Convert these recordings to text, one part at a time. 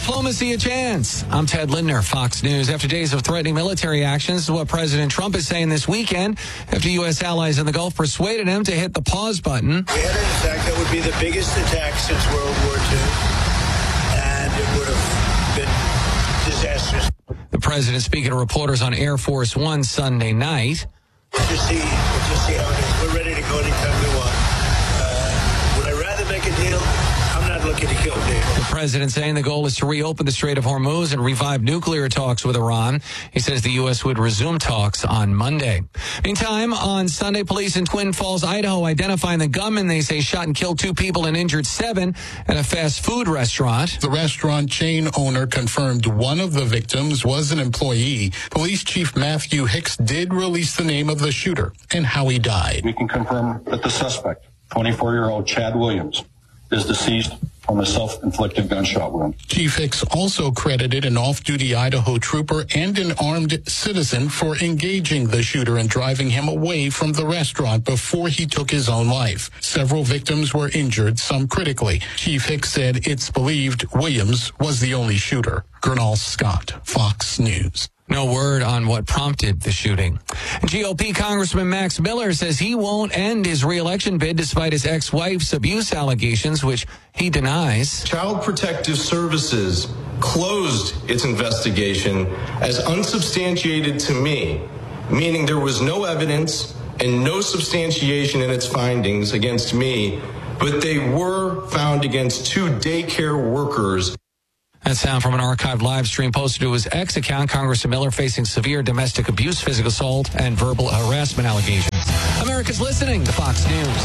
diplomacy a chance? I'm Ted Lindner, Fox News. After days of threatening military actions, this is what President Trump is saying this weekend after U.S. allies in the Gulf persuaded him to hit the pause button. We had an attack that would be the biggest attack since World War II, and it would have been disastrous. The president speaking to reporters on Air Force One Sunday night. We'll just see how it is. We're ready to go anytime we want. Would I rather make a deal? I'm not looking to kill a deal. The president saying the goal is to reopen the Strait of Hormuz and revive nuclear talks with Iran. He says the U.S. would resume talks on Monday. Meantime, on Sunday, police in Twin Falls, Idaho, identifying the gunman they say shot and killed 2 people and injured 7 at a fast food restaurant. The restaurant chain owner confirmed one of the victims was an employee. Police Chief Matthew Hicks did release the name of the shooter and how he died. We can confirm that the suspect, 24-year-old Chad Williams, is deceased from a self-inflicted gunshot wound. Chief Hicks also credited an off-duty Idaho trooper and an armed citizen for engaging the shooter and driving him away from the restaurant before he took his own life. Several victims were injured, some critically. Chief Hicks said it's believed Williams was the only shooter. Gernal Scott, Fox News. No word on what prompted the shooting. GOP Congressman Max Miller says he won't end his re-election bid despite his ex-wife's abuse allegations, which he denies. Child Protective Services closed its investigation as unsubstantiated to me, meaning there was no evidence and no substantiation in its findings against me, but they were found against 2 daycare workers. That sound from an archived live stream posted to his X account. Congressman Miller facing severe domestic abuse, physical assault, and verbal harassment allegations. America's listening to Fox News.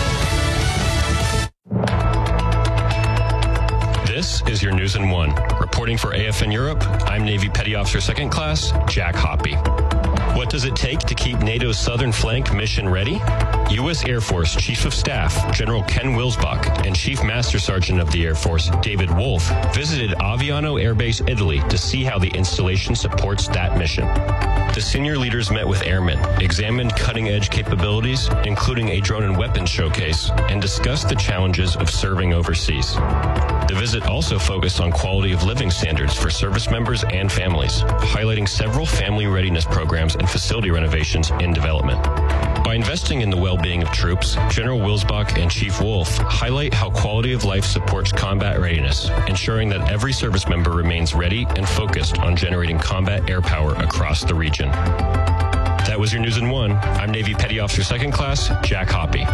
This is your News in 1. Reporting for AFN Europe, I'm Navy Petty Officer 2nd Class Jack Hoppy. What does it take to keep NATO's southern flank mission ready? U.S. Air Force Chief of Staff General Ken Wilsbach and Chief Master Sergeant of the Air Force David Wolf visited Aviano Air Base, Italy to see how the installation supports that mission. The senior leaders met with airmen, examined cutting-edge capabilities, including a drone and weapons showcase, and discussed the challenges of serving overseas. The visit also focused on quality of living standards for service members and families, highlighting several family readiness programs and facility renovations in development. By investing in the well-being of troops, General Wilsbach and Chief Wolf highlight how quality of life supports combat readiness, ensuring that every service member remains ready and focused on generating combat air power across the region. That was your News in 1. I'm Navy Petty Officer 2nd Class Jack Hoppy.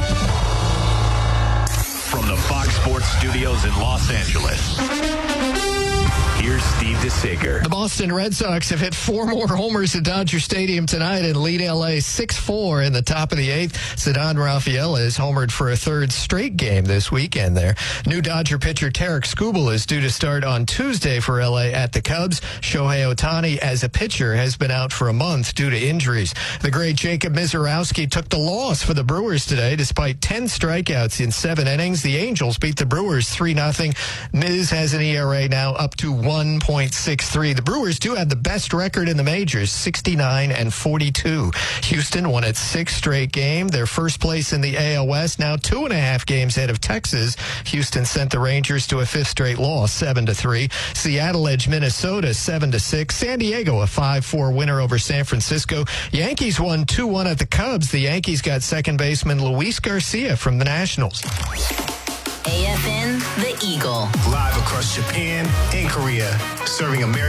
From the Fox Sports Studios in Los Angeles, here's Steve DeSager. The Boston Red Sox have hit 4 more homers at Dodger Stadium tonight and lead LA 6-4 in the top of the 8th. Ceddanne Rafaela is homered for a 3rd straight game this weekend there. New Dodger pitcher Tarek Skubal is due to start on Tuesday for LA at the Cubs. Shohei Ohtani, as a pitcher, has been out for a month due to injuries. The great Jacob Misiorowski took the loss for the Brewers today despite 10 strikeouts in 7 innings. The Angels beat the Brewers 3-0. Miz has an ERA now up to 1.63. The Brewers do have the best record in the majors, 69-42. Houston won its 6th straight game. They're first place in the AL West, now 2.5 games ahead of Texas. Houston sent the Rangers to a 5th straight loss, 7-3. Seattle edged Minnesota 7-6. San Diego a 5-4 winner over San Francisco. Yankees won 2-1 at the Cubs. The Yankees got second baseman Luis Garcia from the Nationals. AFN, The Eagle. Live across Japan and Korea, serving America.